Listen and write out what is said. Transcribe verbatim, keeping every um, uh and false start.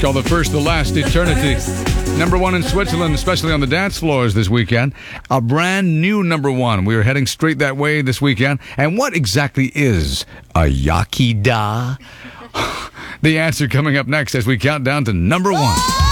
called The First, The Last, Eternity. Number one in Switzerland, especially on the dance floors this weekend. A brand new number one. We are heading straight that way this weekend. And what exactly is a Yakida? The answer coming up next as we count down to number one.